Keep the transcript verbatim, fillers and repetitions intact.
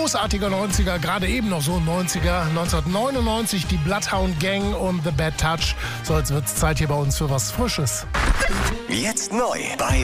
großartiger neunziger, gerade eben noch so ein neunziger. neunzehnhundertneunundneunzig die Bloodhound Gang und The Bad Touch. So, jetzt wird's Zeit hier bei uns für was Frisches. Jetzt neu bei